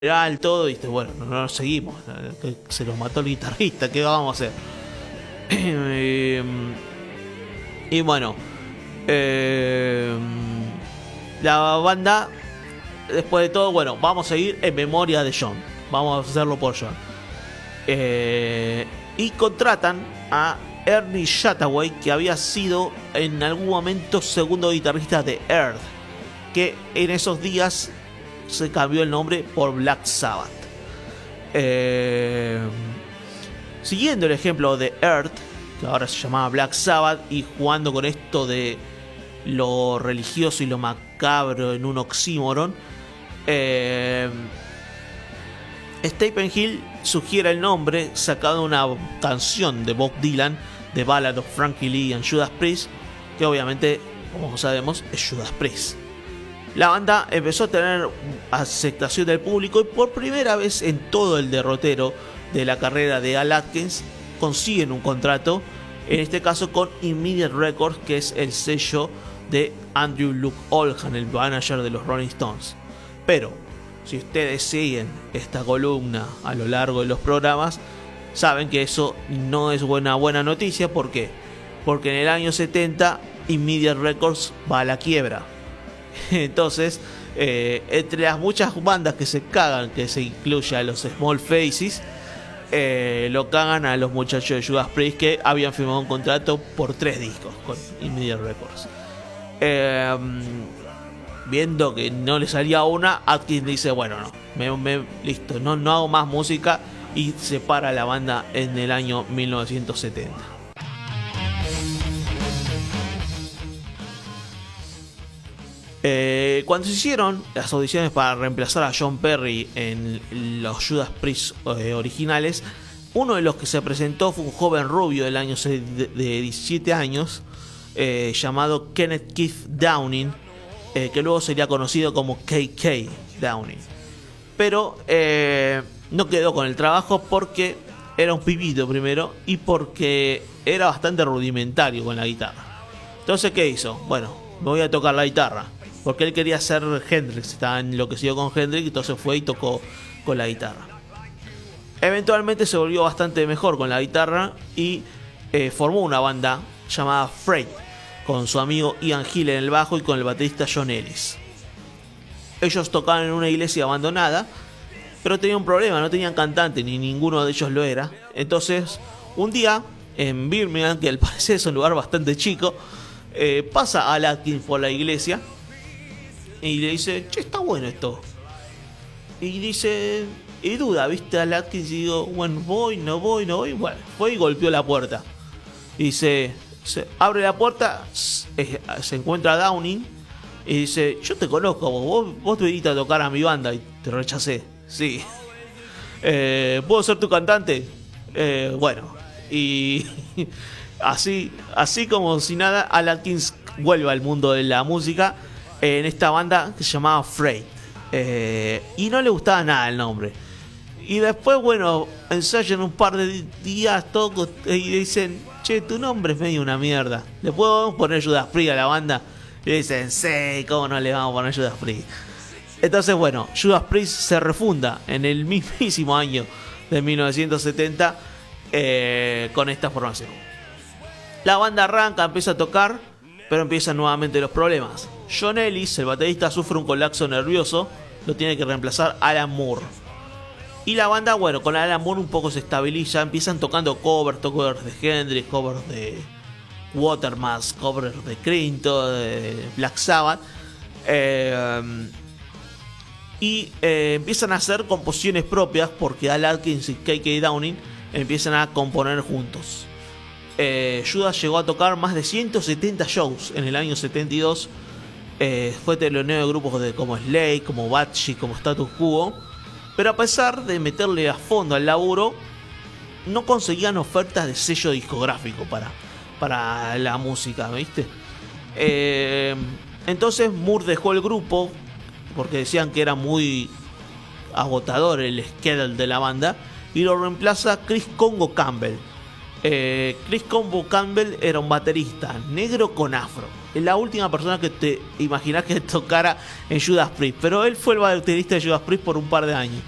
todo, y bueno, no nos seguimos, que se nos mató el guitarrista, ¿qué vamos a hacer? Eh, y bueno, eh, la banda, después de todo, bueno, vamos a seguir en memoria de John, vamos a hacerlo por John. Y contratan a Ernie Hathaway, que había sido en algún momento segundo guitarrista de Earth, que en esos días se cambió el nombre por Black Sabbath. Siguiendo el ejemplo de Earth, que ahora se llamaba Black Sabbath, y jugando con esto de lo religioso y lo macabro en un oxímoron, Stephen Hill sugiere el nombre sacado de una canción de Bob Dylan, The Ballad of Frankie Lee and Judas Priest, que obviamente, como sabemos, es Judas Priest. La banda empezó a tener aceptación del público y por primera vez en todo el derrotero de la carrera de Al Atkins consiguen un contrato, en este caso con Immediate Records, que es el sello de Andrew Luke Oldham, el manager de los Rolling Stones. Pero si ustedes siguen esta columna a lo largo de los programas, saben que eso no es buena noticia. ¿Por qué? Porque en el año 70 Immediate Records va a la quiebra. Entonces, entre las muchas bandas que se cagan, que se incluye a los Small Faces, lo cagan a los muchachos de Judas Priest, que habían firmado un contrato por 3 discos con Immediate Records. Viendo que no le salía una, Atkins dice, bueno, no, listo, no hago más música, y separa la banda en el año 1970. Cuando se hicieron las audiciones para reemplazar a John Perry en los Judas Priest originales, uno de los que se presentó fue un joven rubio del año de 17 años, llamado Kenneth Keith Downing, que luego sería conocido como KK Downing. Pero no quedó con el trabajo porque era un pibito primero y porque era bastante rudimentario con la guitarra. Entonces, ¿qué hizo? Bueno, me voy a tocar la guitarra, porque él quería ser Hendrix, estaba enloquecido con Hendrix, entonces fue y tocó con la guitarra. Eventualmente se volvió bastante mejor con la guitarra y formó una banda llamada Freight, con su amigo Ian Hill en el bajo y con el baterista John Ellis. Ellos tocaban en una iglesia abandonada, pero tenían un problema, no tenían cantante, ni ninguno de ellos lo era. Entonces, un día en Birmingham, que al parecer es un lugar bastante chico, pasa Al Atkins por la iglesia y le dice, che, está bueno esto. Y dice, y duda, viste, Al Atkins, y digo, bueno, voy, no voy. Bueno, fue y golpeó la puerta. Y dice, se abre la puerta, se encuentra Downing y dice, yo te conozco, vos te viniste a tocar a mi banda y te rechacé. Sí. ¿Puedo ser tu cantante? Bueno. Y así como si nada, Al Atkins vuelve al mundo de la música en esta banda que se llamaba Freight. Y no le gustaba nada el nombre. Y después, bueno, ensayan un par de días todos y dicen, che, tu nombre es medio una mierda, ¿le podemos poner Judas Priest a la banda? Y dicen, sí, ¿cómo no le vamos a poner Judas Priest? Entonces, bueno, Judas Priest se refunda en el mismísimo año de 1970 con esta formación. La banda arranca, empieza a tocar, pero empiezan nuevamente los problemas. John Ellis, el baterista, sufre un colapso nervioso, lo tiene que reemplazar Alan Moore. Y la banda, bueno, con Alan Moore un poco se estabiliza, empiezan tocando covers de Hendrix, covers de Watermass, covers de Crinto, de Black Sabbath, y empiezan a hacer composiciones propias porque Al Atkins y KK Downing empiezan a componer juntos. Judas llegó a tocar más de 170 shows en el año 72, fue telonero de grupos como Slade, como Batchy, como Status Quo. Pero a pesar de meterle a fondo al laburo, no conseguían ofertas de sello discográfico para la música, ¿viste? Entonces Moore dejó el grupo porque decían que era muy agotador el schedule de la banda y lo reemplaza Chris Congo Campbell. Chris Combo Campbell era un baterista negro con afro. Es la última persona que te imaginás que tocara en Judas Priest, pero él fue el baterista de Judas Priest por un par de años.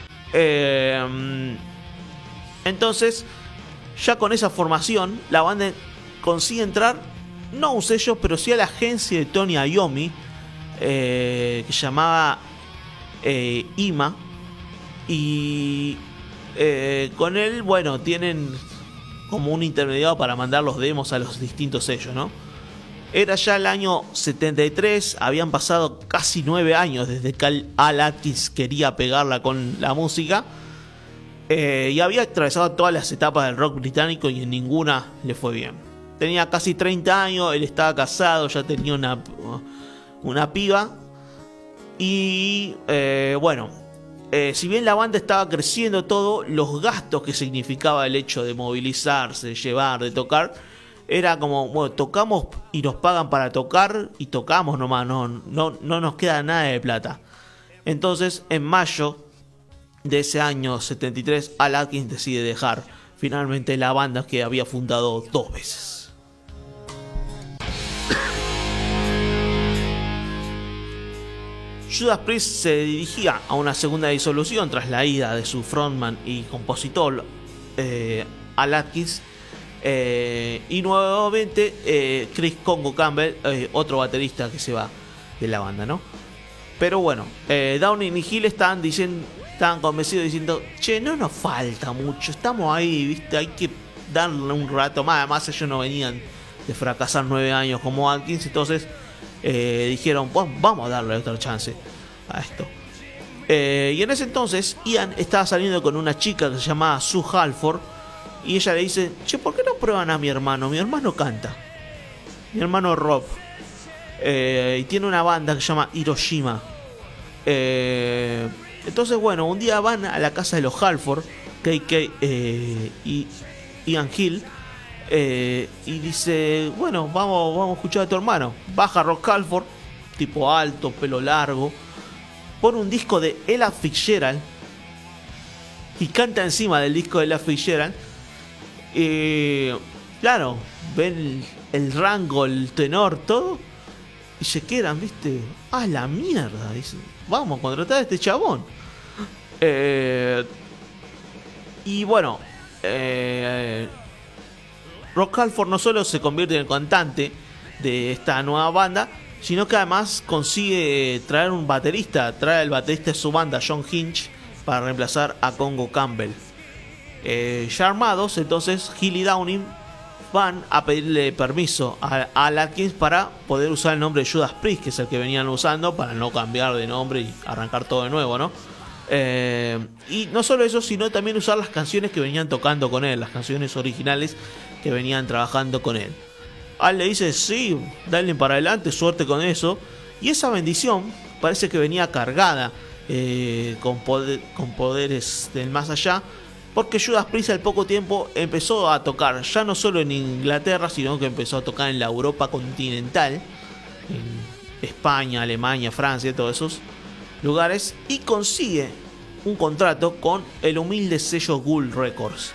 Entonces, ya con esa formación, la banda consigue entrar, no a un sello, pero sí a la agencia de Tony Iommi, que se llamaba IMA. Y con él, bueno, tienen como un intermediario para mandar los demos a los distintos sellos, ¿no? Era ya el año 73, habían pasado casi 9 años desde que Al Atkins quería pegarla con la música. Y había atravesado todas las etapas del rock británico y en ninguna le fue bien. Tenía casi 30 años, él estaba casado, ya tenía una piba. Y bueno, si bien la banda estaba creciendo todo, los gastos que significaba el hecho de movilizarse, de llevar, de tocar, era como, bueno, tocamos y nos pagan para tocar y tocamos nomás, no nos queda nada de plata. Entonces, en mayo de ese año 73, Al Atkins decide dejar finalmente la banda que había fundado 2 veces. Judas Priest se dirigía a una segunda disolución tras la ida de su frontman y compositor Al Atkins, y nuevamente Chris Congo Campbell, otro baterista que se va de la banda, ¿no? Pero bueno, Downing y Hill estaban convencidos diciendo, che, no nos falta mucho, estamos ahí, viste, hay que darle un rato más. Además ellos no venían de fracasar 9 años como Atkins, entonces dijeron, bueno, vamos a darle otra chance a esto. Y en ese entonces Ian estaba saliendo con una chica que se llamaba Sue Halford, y ella le dice, che, ¿por qué no prueban a mi hermano? Mi hermano canta, mi hermano Rob, y tiene una banda que se llama Hiroshima. Entonces, bueno, un día van a la casa de los Halford, KK y Ian Hill, y dice, bueno, vamos a escuchar a tu hermano. Baja Rob Halford, tipo alto, pelo largo, pone un disco de Ella Fitzgerald y canta encima del disco de Ella Fitzgerald. Claro, ven el rango, el tenor, todo, y se quedan, viste, a la mierda, dicen, vamos a contratar a este chabón. Y bueno, Rob Halford no solo se convierte en el cantante de esta nueva banda, sino que además consigue traer un baterista, trae el baterista de su banda, John Hinch, para reemplazar a Congo Campbell. Ya armados, entonces Hill y Downing van a pedirle permiso a Al Atkins para poder usar el nombre de Judas Priest, que es el que venían usando, para no cambiar de nombre y arrancar todo de nuevo, ¿no? Y no solo eso, sino también usar las canciones que venían tocando con él, las canciones originales que venían trabajando con él. Al le dice, sí, dale para adelante, suerte con eso. Y esa bendición parece que venía cargada con poderes del más allá, porque Judas Priest al poco tiempo empezó a tocar ya no solo en Inglaterra, sino que empezó a tocar en la Europa continental, en España, Alemania, Francia, todos esos lugares, y consigue un contrato con el humilde sello Gull Records.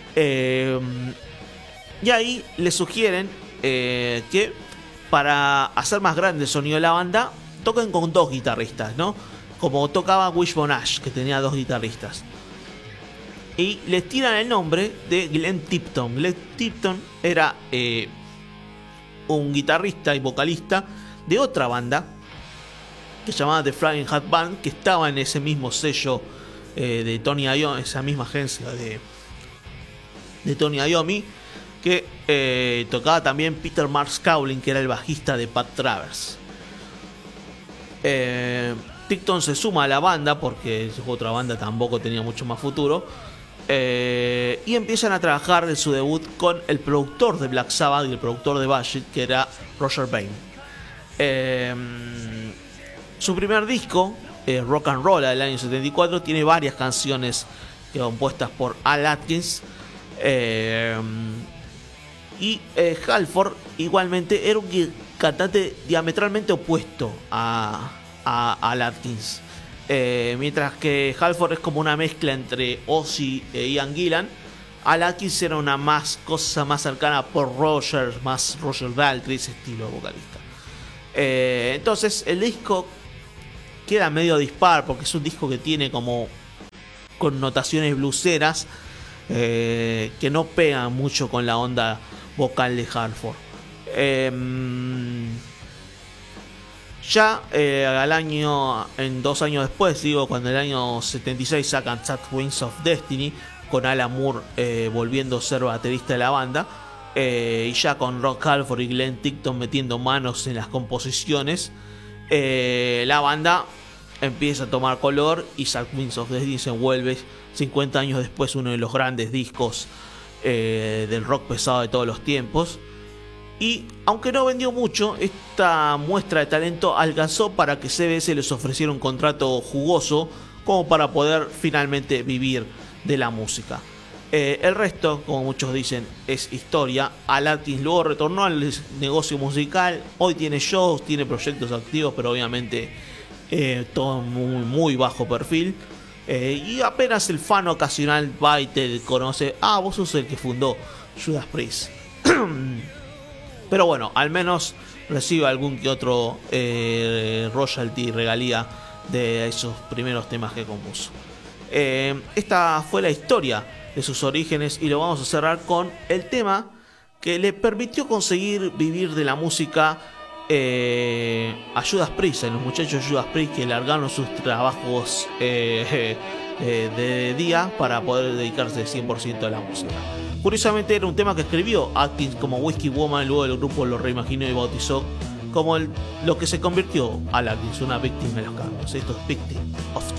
Y ahí le sugieren que para hacer más grande el sonido de la banda, toquen con 2 guitarristas, ¿no? Como tocaba Wishbone Ash, que tenía 2 guitarristas. Y les tiran el nombre de Glenn Tipton. Glenn Tipton era un guitarrista y vocalista de otra banda que se llamaba The Flying Hat Band, que estaba en ese mismo sello de Tony Iommi, esa misma agencia de Tony Iommi, que tocaba también Peter Marscowling, que era el bajista de Pat Travers. Tipton se suma a la banda porque otra banda tampoco tenía mucho más futuro, y empiezan a trabajar en su debut con el productor de Black Sabbath y el productor de Buzzshit, que era Roger Bain. Su primer disco, Rock and Roll, del año 74, tiene varias canciones compuestas por Al Atkins. Y Halford igualmente era un cantante diametralmente opuesto a Al Atkins. Mientras que Halford es como una mezcla entre Ozzy e Ian Gillan, Al Atkins era una cosa más cercana por Roger, más Roger Daltrey, ese estilo de vocalista. Entonces el disco queda medio dispar porque es un disco que tiene como connotaciones blueseras que no pegan mucho con la onda vocal de Halford. Ya al año, en 2 años después, digo, cuando en el año 76 sacan Sad Wings of Destiny, con Alan Moore volviendo a ser baterista de la banda, y ya con Rob Halford y Glenn Tipton metiendo manos en las composiciones, la banda empieza a tomar color y Sad Wings of Destiny se vuelve 50 años después uno de los grandes discos del rock pesado de todos los tiempos. Y aunque no vendió mucho, esta muestra de talento alcanzó para que CBS les ofreciera un contrato jugoso como para poder finalmente vivir de la música. El resto, como muchos dicen, es historia. Al Atkins luego retornó al negocio musical. Hoy tiene shows, tiene proyectos activos, pero obviamente todo muy bajo perfil. Y apenas el fan ocasional va y te conoce. Ah, vos sos el que fundó Judas Priest. Pero bueno, al menos recibe algún que otro royalty, regalía de esos primeros temas que compuso. Esta fue la historia de sus orígenes y lo vamos a cerrar con el tema que le permitió conseguir vivir de la música a Judas Priest, a los muchachos de Judas Priest que largaron sus trabajos de día para poder dedicarse 100% a la música. Curiosamente era un tema que escribió Atkins como Whiskey Woman, luego el grupo lo reimaginó y bautizó como lo que se convirtió a Atkins, una víctima de los cambios. Esto es Victim of